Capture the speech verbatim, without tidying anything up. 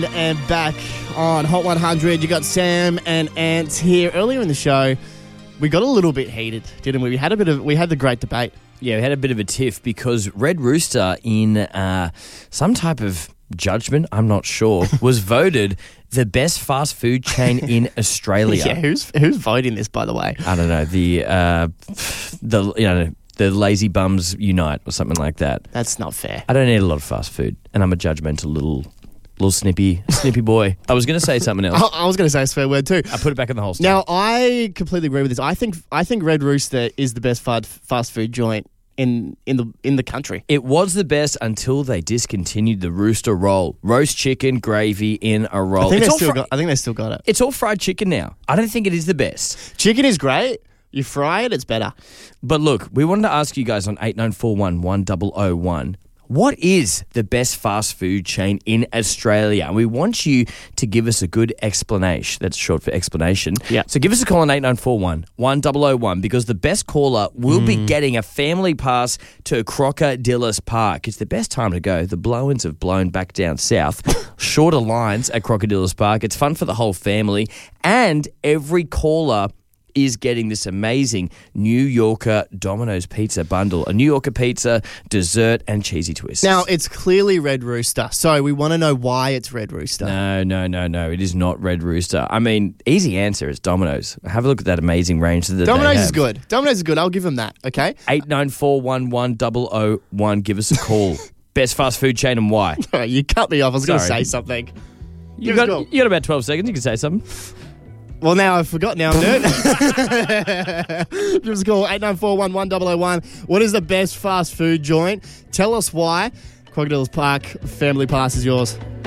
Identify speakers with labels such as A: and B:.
A: And back on Hot one hundred, you got Sam and Ants here. Earlier in the show, we got a little bit heated, didn't we? We had a bit of, we had the great debate.
B: Yeah, we had a bit of a tiff because Red Rooster, in uh, some type of judgment, I'm not sure, was voted the best fast food chain in Australia.
A: Yeah, who's who's voting this, by the way?
B: I don't know. The uh, the you know the Lazy Bums Unite or something like that.
A: That's not fair.
B: I don't eat a lot of fast food, and I'm a judgmental little. Little snippy, snippy boy. I was going to say something else.
A: I, I was going to say a swear word too.
B: I put it back in the holster.
A: Now, I completely agree with this. I think I think Red Rooster is the best fast fast food joint in in the in the country.
B: It was the best until they discontinued the Rooster roll. Roast chicken, gravy in a roll.
A: I think,
B: it's
A: they
B: all
A: still
B: fri-
A: got, I think they still got it.
B: It's all fried chicken now. I don't think it is the best.
A: Chicken is great. You fry it, it's better.
B: But look, we wanted to ask you guys on eight nine four one, one zero zero one, what is the best fast food chain in Australia? And we want you to give us a good explanation. That's short for explanation.
A: Yeah.
B: So give us a call on eight nine four one, one zero zero one because the best caller will mm. be getting a family pass to Crocodilus Park. It's the best time to go. The blow-ins have blown back down south. Shorter lines at Crocodilus Park. It's fun for the whole family. And every caller is getting this amazing New Yorker Domino's pizza bundle. A New Yorker pizza, dessert, and cheesy twists.
A: Now, it's clearly Red Rooster, so we want to know why it's Red Rooster.
B: No, no, no, no. It is not Red Rooster. I mean, easy answer is Domino's. Have a look at that amazing range that
A: Domino's
B: they have.
A: is good. Domino's is good. I'll give them that, okay?
B: eight nine four one, one zero zero one. Give us a call. Best fast food chain and why?
A: All right, you cut me off. I was going to
B: Sorry.
A: say something.
B: You got, you got about twelve seconds. You can say something.
A: Well, now I've forgotten. Now I'm nerd. Give us a call, eight nine four one, one zero zero one. What is the best fast food joint? Tell us why. Crocodilus Park Family Pass is yours.